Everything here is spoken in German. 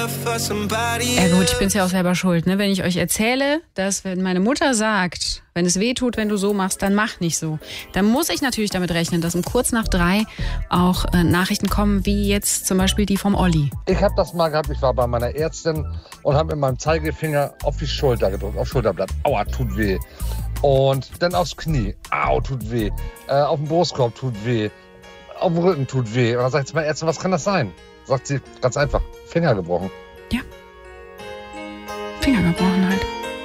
Ja gut, ich bin's ja auch selber schuld, ne? Wenn ich euch erzähle, dass wenn meine Mutter sagt, wenn es weh tut, wenn du so machst, dann mach nicht so. Dann muss ich natürlich damit rechnen, dass um kurz nach 3 auch Nachrichten kommen, wie jetzt zum Beispiel die vom Olli. Ich habe das mal gehabt, ich war bei meiner Ärztin und habe mit meinem Zeigefinger auf die Schulter gedrückt, auf Schulterblatt. Aua, tut weh. Und dann aufs Knie. Au, tut weh. Auf dem Brustkorb tut weh. Auf dem Rücken tut weh. Und dann sagt sie meine Ärztin, was kann das sein? Sagt sie, ganz einfach, Finger gebrochen. Ja. Finger gebrochen.